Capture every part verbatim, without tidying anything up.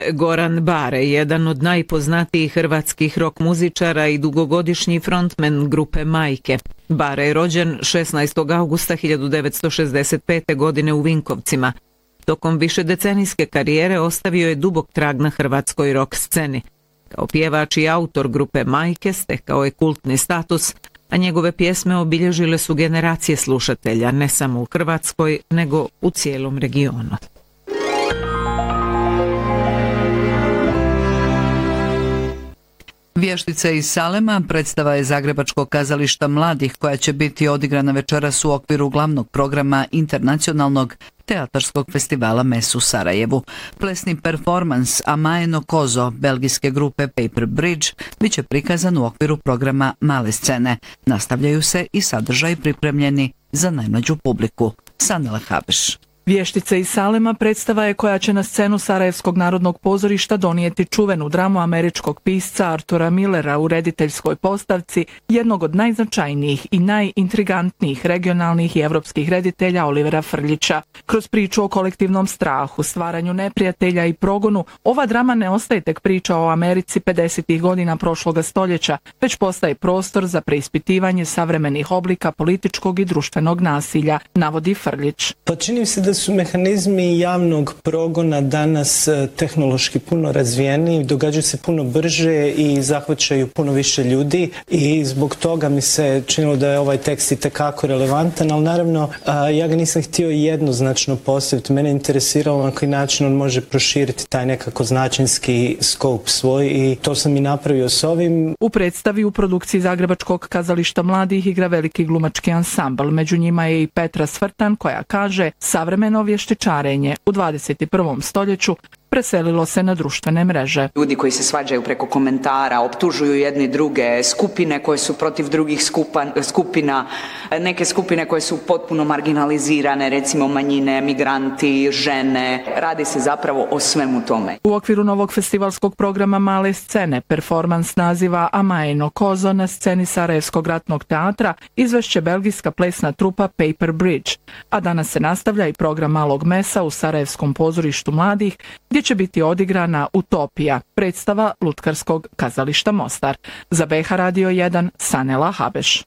Goran Bare, jedan od najpoznatijih hrvatskih rock muzičara i dugogodišnji frontmen grupe Majke. Bare je rođen šesnaestog augusta hiljadu devetsto šezdeset pete. godine u Vinkovcima. Tokom višedecenijske karijere ostavio je dubok trag na hrvatskoj rock sceni. Kao pjevač i autor grupe Majke stekao je kultni status, a njegove pjesme obilježile su generacije slušatelja ne samo u Hrvatskoj, nego u cijelom regionu. Vještica iz Salema predstava je Zagrebačkog kazališta mladih koja će biti odigrana večeras u okviru glavnog programa internacionalnog teatarskog festivala Mes u Sarajevu. Plesni performans Amaeno Kozo belgijske grupe Paper Bridge bit će prikazan u okviru programa Male scene. Nastavljaju se i sadržaj pripremljeni za najmlađu publiku. Sanela Habeš. Vještica iz Salema predstava je koja će na scenu Sarajevskog narodnog pozorišta donijeti čuvenu dramu američkog pisca Artura Millera u rediteljskoj postavci jednog od najznačajnijih i najintrigantnijih regionalnih i evropskih reditelja Olivera Frljića. Kroz priču o kolektivnom strahu, stvaranju neprijatelja i progonu, ova drama ne ostaje tek priča o Americi pedesetih godina prošloga stoljeća, već postaje prostor za preispitivanje savremenih oblika političkog i društvenog nasilja, navodi Frljić. Pa čini se da su mehanizmi javnog progona danas tehnološki puno razvijeni, događaju se puno brže i zahvaćaju puno više ljudi i zbog toga mi se činilo da je ovaj tekst itekako relevantan, ali naravno ja ga nisam htio jednoznačno postaviti. Mene je interesiralo na koji način on može proširiti taj nekako značinski skop svoj i to sam i napravio s ovim. U predstavi u produkciji Zagrebačkog kazališta mladih igra veliki glumački ansambl. Među njima je i Petra Svrtan koja kaže: savremeno vještičarenje u dvadeset prvom stoljeću preselilo se na društvene mreže. Ljudi koji se svađaju preko komentara, optužuju jedni druge, skupine koje su protiv drugih skupa, skupina, neke skupine koje su potpuno marginalizirane, recimo manjine, migranti, žene. Radi se zapravo o svemu tome. U okviru novog festivalskog programa Male scene, performans naziva Amaeno Kozo na sceni Sarajevskog ratnog teatra izvešće belgijska plesna trupa Paper Bridge, a danas se nastavlja i program Malog mesa u Sarajevskom pozorištu mladih, gdje će biti odigrana Utopija, predstava Lutkarskog kazališta Mostar. Za B H Radio jedan, Sanela Habeš.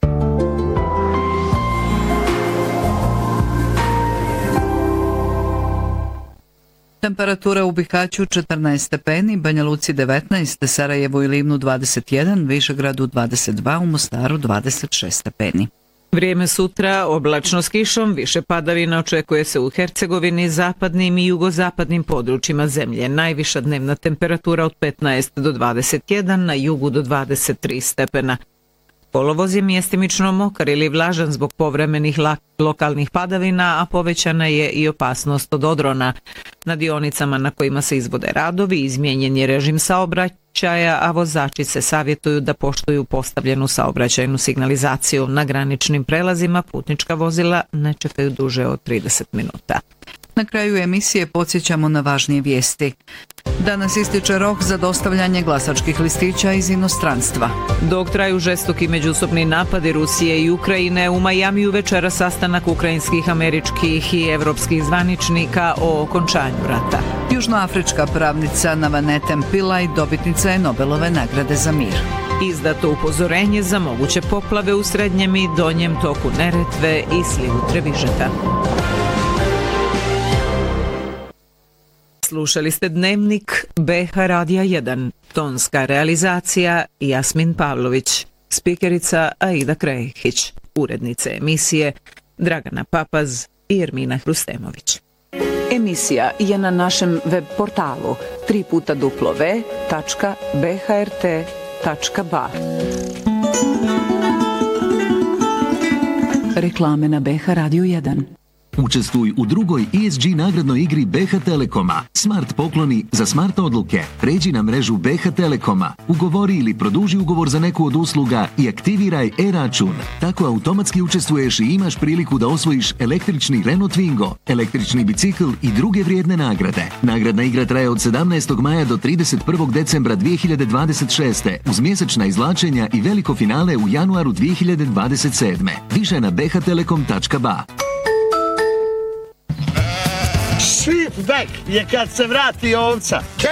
Temperatura u Bihaću četrnaest stepeni, Banja Luci devetnaest, Sarajevu i Livnu dvadeset jedan, Višegradu dvadeset dva, u Mostaru dvadeset šest stepeni. Vrijeme sutra oblačno s kišom, više padavina očekuje se u Hercegovini, zapadnim i jugozapadnim područjima zemlje. Najviša dnevna temperatura od petnaest do dvadeset jedan, na jugu do dvadeset tri stepena. Kolovoz je mjestimično mokar ili vlažan zbog povremenih lokalnih padavina, a povećana je i opasnost od odrona. Na dionicama na kojima se izvode radovi izmijenjen je režim saobraćaja, a vozači se savjetuju da poštuju postavljenu saobraćajnu signalizaciju. Na graničnim prelazima putnička vozila ne čekaju duže od trideset minuta. Na kraju emisije podsjećamo na važnije vijesti. Danas ističe rok za dostavljanje glasačkih listića iz inostranstva. Dok traju žestoki međusobni napadi Rusije i Ukrajine, u Majamiju večera sastanak ukrajinskih, američkih i evropskih zvaničnika o okončanju rata. Južnoafrička pravnica Navanete Pillay dobitnica je Nobelove nagrade za mir. Izdato upozorenje za moguće poplave u srednjem i donjem toku Neretve i slivu Trevižeta. Slušali ste Dnevnik B H Radija jedan, tonska realizacija Jasmin Pavlović, spikerica Aida Krehić, urednice emisije Dragana Papaz i Ermina Hrustemović. Emisija je na našem web portalu tri puta w tačka b h r t tačka b a. Reklame na B H Radiju jedan. Učestvuj u drugoj E S G nagradnoj igri B H Telekoma. Smart pokloni za smart odluke. Pređi na mrežu B H Telekoma. Ugovori ili produži ugovor za neku od usluga i aktiviraj e-račun. Tako automatski učestvuješ i imaš priliku da osvojiš električni Renault Twingo, električni bicikl i druge vrijedne nagrade. Nagradna igra traje od sedamnaestog maja do trideset prvog decembra dvije hiljade dvadeset šeste uz mjesečna izvlačenja i veliko finale u januaru dvije hiljade dvadeset sedme. Više na b h telekom tačka b a. Šip vek je kad se vrati ovca.